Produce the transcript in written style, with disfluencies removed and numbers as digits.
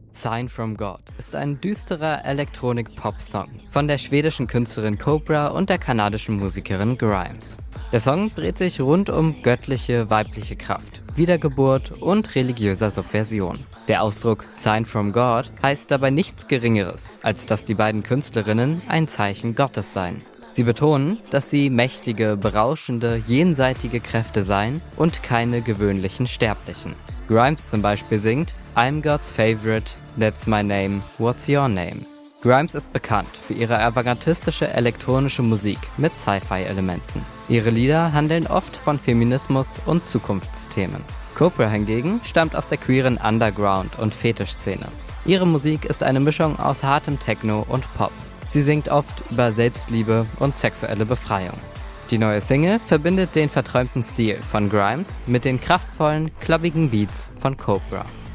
Sign from God ist ein düsterer Electronic-Pop-Song von der schwedischen Künstlerin Cobra und der kanadischen Musikerin Grimes. Der Song dreht sich rund um göttliche weibliche Kraft, Wiedergeburt und religiöser Subversion. Der Ausdruck Sign from God heißt dabei nichts Geringeres, als dass die beiden Künstlerinnen ein Zeichen Gottes seien. Sie betonen, dass sie mächtige, berauschende, jenseitige Kräfte seien und keine gewöhnlichen Sterblichen. Grimes zum Beispiel singt I'm God's favorite, that's my name, what's your name? Grimes ist bekannt für ihre avantgardistische elektronische Musik mit Sci-Fi-Elementen. Ihre Lieder handeln oft von Feminismus und Zukunftsthemen. Cobra hingegen stammt aus der queeren Underground- und Fetischszene. Ihre Musik ist eine Mischung aus hartem Techno und Pop. Sie singt oft über Selbstliebe und sexuelle Befreiung. Die neue Single verbindet den verträumten Stil von Grimes mit den kraftvollen, klubbigen Beats von Cobra.